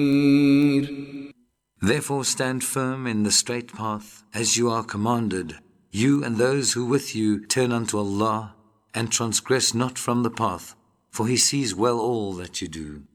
Therefore stand firm in the straight path, as you are commanded, you and those who with you turn unto Allah, and transgress not from the path, for He sees well all that you do.